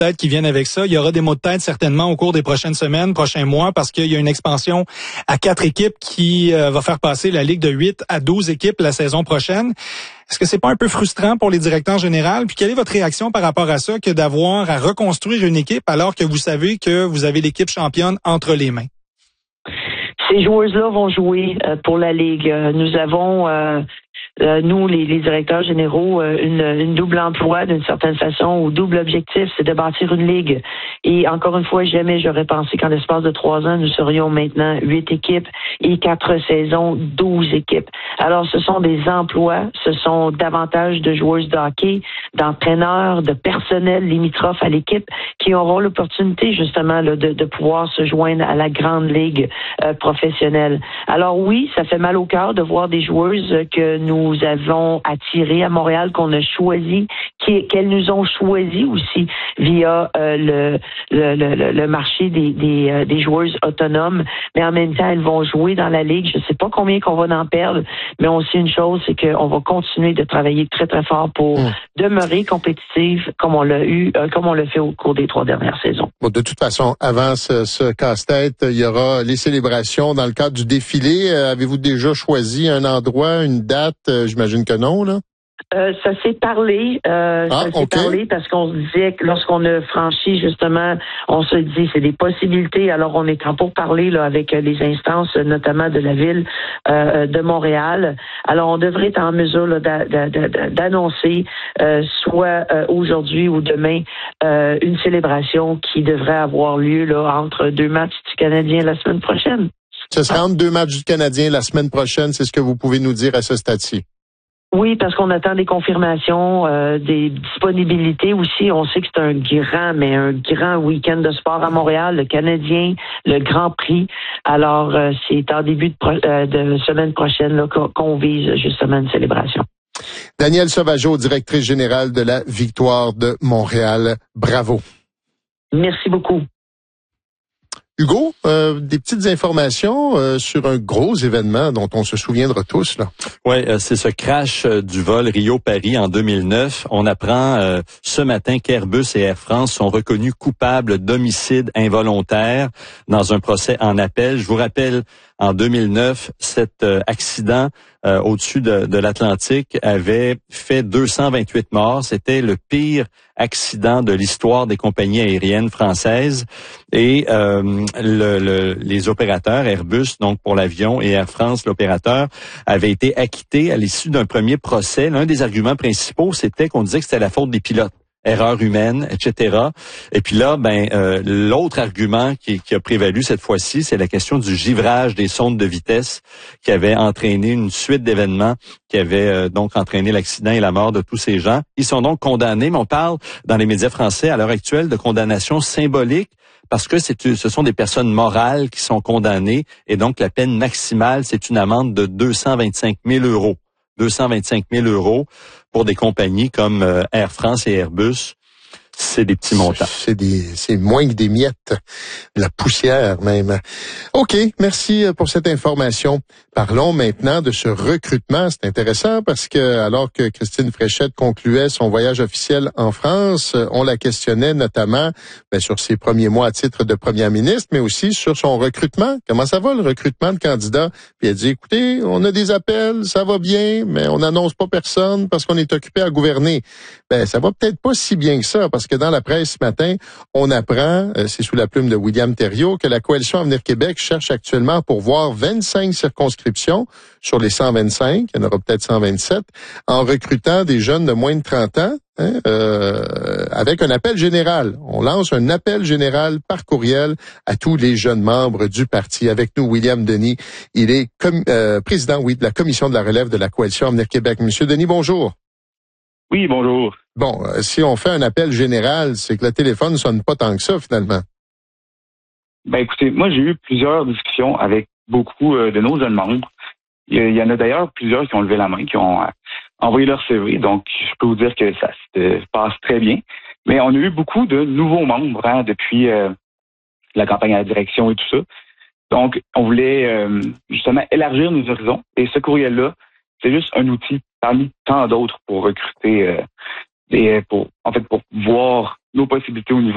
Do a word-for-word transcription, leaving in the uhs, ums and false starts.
tête qui viennent avec ça. Il y aura des maux de tête certainement au cours des prochaines semaines, prochains mois, parce qu'il y a une expansion à quatre équipes qui euh, va faire passer la Ligue de huit à douze équipes la saison prochaine. Est-ce que c'est pas un peu frustrant pour les directeurs généraux? Puis quelle est votre réaction par rapport à ça que d'avoir à reconstruire une équipe alors que vous savez que vous avez l'équipe championne entre les mains? Ces joueuses-là vont jouer euh, pour la Ligue. Euh, nous avons, euh, euh, nous, les, les directeurs généraux, euh, une, une double emploi d'une certaine façon, ou double objectif, c'est de bâtir une Ligue. Et encore une fois, jamais j'aurais pensé qu'en l'espace de trois ans, nous serions maintenant huit équipes et quatre saisons, douze équipes. Alors, ce sont des emplois, ce sont davantage de joueuses de hockey, d'entraîneurs, de personnel limitrophes à l'équipe qui auront l'opportunité justement là, de, de pouvoir se joindre à la grande ligue euh, professionnelle. Alors oui, ça fait mal au cœur de voir des joueuses que nous avons attirées à Montréal, qu'on a choisies, qui, qu'elles nous ont choisies aussi via euh, le, le, le, le marché des, des, euh, des joueuses autonomes. Mais en même temps, elles vont jouer dans la ligue. Je ne sais pas combien qu'on va en perdre, mais on sait une chose, c'est qu'on va continuer de travailler très, très fort pour mmh. demeurer compétitive comme on l'a eu, euh, comme on l'a fait au cours des trois dernières saisons. Bon, de toute façon, avant ce, ce casse-tête, il y aura les célébrations dans le cadre du défilé. Euh, avez-vous déjà choisi un endroit, une date? Euh, j'imagine que non, là? Euh, ça s'est parlé, euh, ah, ça s'est okay. parlé parce qu'on se disait que lorsqu'on a franchi justement, on se dit c'est des possibilités. Alors on est en pourparlers là avec les instances, notamment de la ville euh, de Montréal. Alors on devrait être en mesure là, d'a, d'a, d'a, d'annoncer euh, soit euh, aujourd'hui ou demain euh, une célébration qui devrait avoir lieu là entre deux matchs du Canadien la semaine prochaine. Ce sera entre deux matchs du Canadien la semaine prochaine, c'est ce que vous pouvez nous dire à ce stade-ci? Oui, parce qu'on attend des confirmations, euh, des disponibilités aussi. On sait que c'est un grand, mais un grand week-end de sport à Montréal, le Canadien, le Grand Prix. Alors, euh, c'est en début de, pro- euh, de semaine prochaine là, qu'on, qu'on vise justement une célébration. Danielle Sauvageau, directrice générale de la Victoire de Montréal. Bravo. Merci beaucoup. Hugo, euh, des petites informations euh, sur un gros événement dont on se souviendra tous, là. Oui, euh, c'est ce crash euh, du vol Rio-Paris en deux mille neuf. On apprend euh, ce matin qu'Airbus et Air France sont reconnus coupables d'homicide involontaire dans un procès en appel. Je vous rappelle, en deux mille neuf, cet euh, accident euh, au-dessus de, de l'Atlantique avait fait deux cent vingt-huit morts. C'était le pire accident de l'histoire des compagnies aériennes françaises. Et euh, le, le, les opérateurs, Airbus, donc pour l'avion, et Air France, l'opérateur, avaient été acquittés à l'issue d'un premier procès. L'un des arguments principaux, c'était qu'on disait que c'était la faute des pilotes. Erreur humaine, et cetera. Et puis là, ben euh, l'autre argument qui, qui a prévalu cette fois-ci, c'est la question du givrage des sondes de vitesse qui avait entraîné une suite d'événements qui avait euh, donc entraîné l'accident et la mort de tous ces gens. Ils sont donc condamnés, mais on parle dans les médias français à l'heure actuelle de condamnation symbolique parce que c'est, ce sont des personnes morales qui sont condamnées et donc la peine maximale, c'est une amende de deux cent vingt-cinq mille euros. deux cent vingt-cinq mille euros pour des compagnies comme euh, Air France et Airbus. C'est des petits montants. C'est des, c'est moins que des miettes, de la poussière même. OK, merci pour cette information. Parlons maintenant de ce recrutement. C'est intéressant parce que alors que Christine Fréchette concluait son voyage officiel en France, on la questionnait notamment bien, sur ses premiers mois à titre de première ministre, mais aussi sur son recrutement. Comment ça va le recrutement de candidats? Puis elle dit, écoutez, on a des appels, ça va bien, mais on n'annonce pas personne parce qu'on est occupé à gouverner. Ben, ça va peut-être pas si bien que ça parce que dans la presse ce matin, on apprend, euh, c'est sous la plume de William Thériault, que la Coalition Avenir Québec cherche actuellement à pourvoir vingt-cinq circonscriptions sur les cent vingt-cinq, il y en aura peut-être cent vingt-sept, en recrutant des jeunes de moins de trente ans, hein, euh, avec un appel général. On lance un appel général par courriel à tous les jeunes membres du parti. Avec nous, William Denis, il est com- euh, président, oui, de la Commission de la relève de la Coalition Avenir Québec. Monsieur Denis, bonjour. Oui, bonjour. Bon, euh, si on fait un appel général, c'est que le téléphone ne sonne pas tant que ça, finalement. Ben écoutez, moi j'ai eu plusieurs discussions avec beaucoup euh, de nos jeunes membres. Il y, a, il y en a d'ailleurs plusieurs qui ont levé la main, qui ont euh, envoyé leur C V, donc je peux vous dire que ça se passe très bien. Mais on a eu beaucoup de nouveaux membres hein, depuis euh, la campagne à la direction et tout ça. Donc, on voulait euh, justement élargir nos horizons. Et ce courriel-là, c'est juste un outil parmi tant d'autres pour recruter, euh, des, pour en fait pour voir nos possibilités au niveau